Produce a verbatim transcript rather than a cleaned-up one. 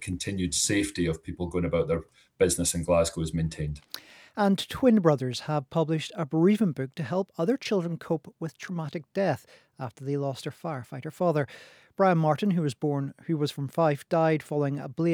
continued safety of people going about their business in Glasgow is maintained. And twin brothers have published a bereavement book to help other children cope with traumatic death after they lost their firefighter father. Brian Martin, who was born, who was from Fife, died following a blaze